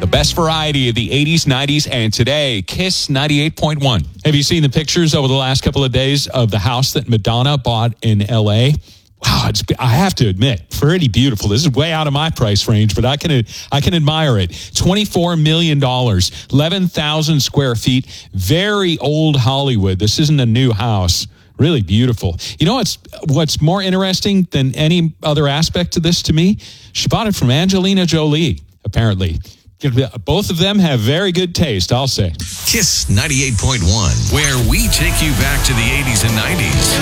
best variety of the 80s, 90s, and today. Kiss 98.1. Have you seen the pictures over the last couple of days of the house that Madonna bought in L.A.? Wow, I have to admit, pretty beautiful. This is way out of my price range, but I can admire it. $24 million, 11,000 square feet, very old Hollywood. This isn't a new house. Really beautiful. You know what's more interesting than any other aspect to this to me? She bought it from Angelina Jolie, apparently. Both of them have very good taste, I'll say. Kiss 98.1, where we take you back to the 80s and 90s.